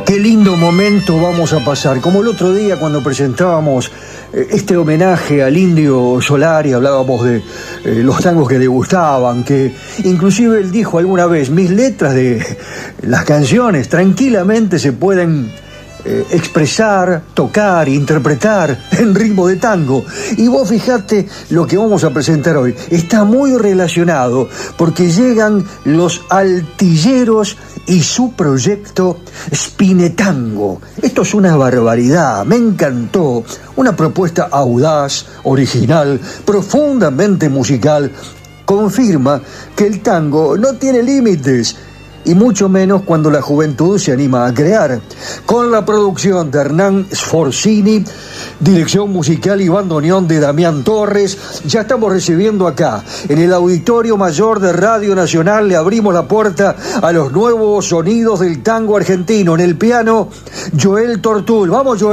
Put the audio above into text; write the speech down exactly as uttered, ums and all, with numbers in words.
Qué lindo momento vamos a pasar. Como el otro día cuando presentábamos eh, este homenaje al Indio Solari, hablábamos de eh, los tangos que le gustaban, que inclusive él dijo alguna vez, mis letras de las canciones tranquilamente se pueden eh, expresar, tocar, interpretar en ritmo de tango. Y vos fijate lo que vamos a presentar hoy. Está muy relacionado porque llegan los Altilleros y su proyecto Spinetango. Esto es una barbaridad, me encantó. Una propuesta audaz, original, profundamente musical. Confirma que el tango no tiene límites, y mucho menos cuando la juventud se anima a crear. Con la producción de Hernán Sforzini, dirección musical y bandoneón de Damián Torres, ya estamos recibiendo acá, en el Auditorio Mayor de Radio Nacional, le abrimos la puerta a los nuevos sonidos del tango argentino. En el piano, Joel Tortul. Vamos, Joel.